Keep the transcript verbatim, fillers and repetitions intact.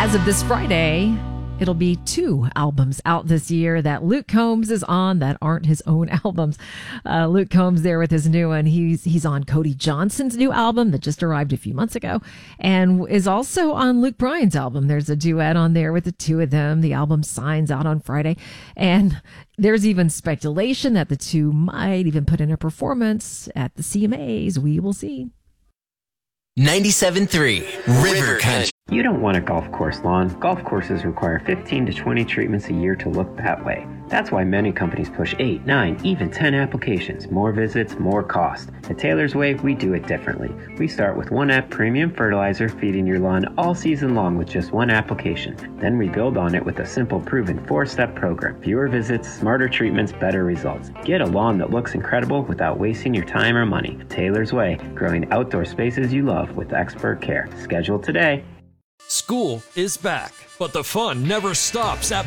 As of this Friday, it'll be two albums out this year that Luke Combs is on that aren't his own albums. Uh, Luke Combs there with his new one. He's he's on Cody Johnson's new album that just arrived a few months ago and is also on Luke Bryan's album. There's a duet on there with the two of them. The album Signs out on Friday. And there's even speculation that the two might even put in a performance at the C M As. We will see. ninety-seven point three River Country. You don't want a golf course lawn. Golf courses require fifteen to twenty treatments a year to look that way. That's why many companies push eight, nine, even ten applications. More visits, more cost. At Taylor's Way, we do it differently. We start with one app premium fertilizer, feeding your lawn all season long with just one application. Then we build on it with a simple, proven four-step program. Fewer visits, smarter treatments, better results. Get a lawn that looks incredible without wasting your time or money. Taylor's Way, growing outdoor spaces you love with expert care. Schedule today. School is back, but the fun never stops at